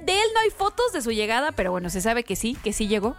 De él no hay fotos de su llegada, pero bueno, se sabe que sí llegó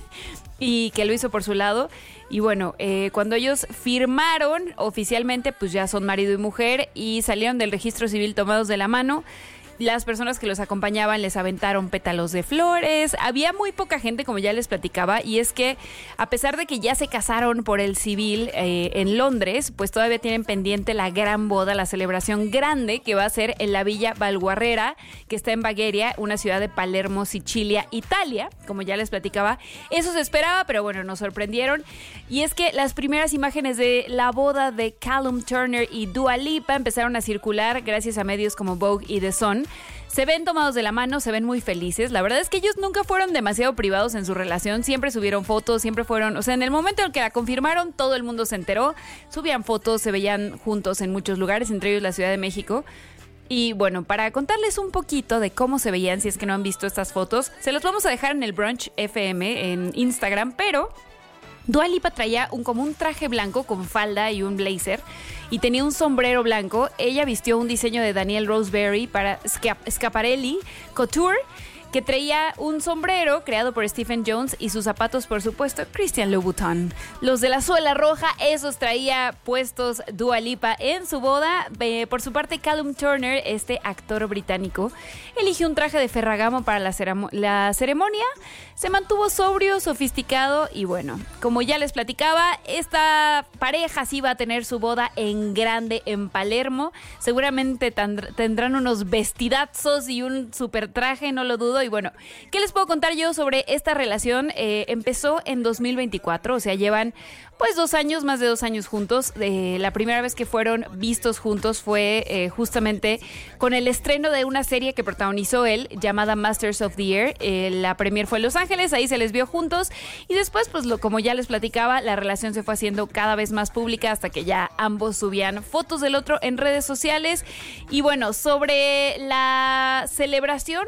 y que lo hizo por su lado. Y bueno, cuando ellos firmaron oficialmente, pues ya son marido y mujer y salieron del registro civil tomados de la mano. Las personas que los acompañaban les aventaron pétalos de flores. Había muy poca gente, como ya les platicaba, y es que a pesar de que ya se casaron por el civil en Londres, pues todavía tienen pendiente la gran boda, la celebración grande que va a ser en la Villa Valguarrera, que está en Bagheria, una ciudad de Palermo, Sicilia, Italia, como ya les platicaba. Eso se esperaba, pero bueno, nos sorprendieron. Y es que las primeras imágenes de la boda de Callum Turner y Dua Lipa empezaron a circular gracias a medios como Vogue y The Sun. Se ven tomados de la mano, se ven muy felices. La verdad es que ellos nunca fueron demasiado privados en su relación. Siempre subieron fotos, siempre fueron... O sea, en el momento en que la confirmaron, todo el mundo se enteró. Subían fotos, se veían juntos en muchos lugares, entre ellos la Ciudad de México. Y bueno, para contarles un poquito de cómo se veían, si es que no han visto estas fotos, se los vamos a dejar en el Brunch FM en Instagram, pero... Dua Lipa traía como un traje blanco con falda y un blazer y tenía un sombrero blanco. Ella vistió un diseño de Daniel Roseberry para Schiaparelli Couture, que traía un sombrero creado por Stephen Jones y sus zapatos, por supuesto, Christian Louboutin. Los de la suela roja, esos traía puestos Dua Lipa en su boda. Por su parte, Callum Turner, este actor británico, eligió un traje de Ferragamo para la ceremonia. Se mantuvo sobrio, sofisticado y bueno, como ya les platicaba, esta pareja sí va a tener su boda en grande en Palermo. Seguramente tendrán unos vestidazos y un super traje, no lo dudo. Y bueno, ¿qué les puedo contar yo sobre esta relación? Empezó en 2024, o sea, llevan pues 2 años, más de 2 años juntos. La primera vez que fueron vistos juntos fue justamente con el estreno de una serie que protagonizó él, llamada Masters of the Air. La premier fue en Los Ángeles, ahí se les vio juntos. Y después, pues como ya les platicaba, la relación se fue haciendo cada vez más pública hasta que ya ambos subían fotos del otro en redes sociales. Y bueno, sobre la celebración...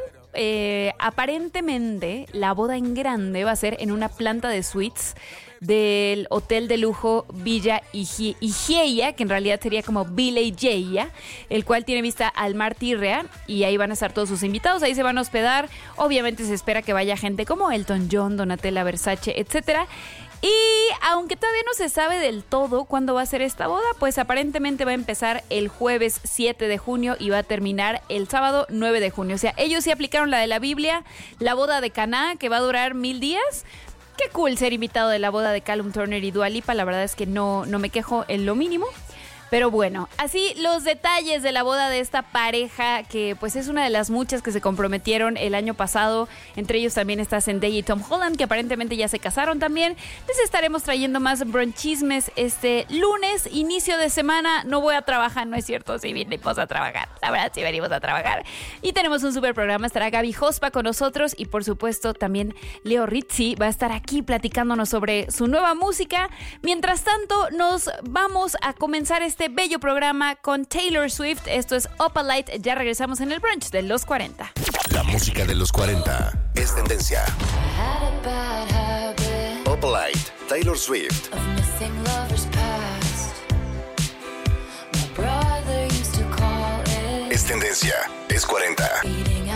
aparentemente la boda en grande va a ser en una planta de suites del hotel de lujo Villa Igeia, que en realidad sería como Villa Igeia, el cual tiene vista al mar Tirrea, y ahí van a estar todos sus invitados, ahí se van a hospedar. Obviamente se espera que vaya gente como Elton John, Donatella Versace, etcétera. Y aunque todavía no se sabe del todo cuándo va a ser esta boda, pues aparentemente va a empezar el jueves 7 de junio y va a terminar el sábado 9 de junio. O sea, ellos sí aplicaron la de la Biblia, la boda de Caná, que va a durar 1000 días. Qué cool ser invitado de la boda de Callum Turner y Dua Lipa. La verdad es que no me quejo en lo mínimo. Pero bueno, así los detalles de la boda de esta pareja, que pues es una de las muchas que se comprometieron el año pasado. Entre ellos también está Zendaya y Tom Holland, que aparentemente ya se casaron también. Les estaremos trayendo más bronchismes este lunes, inicio de semana. No voy a trabajar, no es cierto, sí venimos a trabajar. La verdad, sí venimos a trabajar. Y tenemos un súper programa, estará Gaby Jospa con nosotros y por supuesto también Leo Rizzi va a estar aquí platicándonos sobre su nueva música. Mientras tanto, nos vamos a comenzar este bello programa con Taylor Swift. Esto es Up a Light. Ya regresamos en el brunch de los 40. La música de los 40 es tendencia. Up a Light, Taylor Swift. Es tendencia, es 40.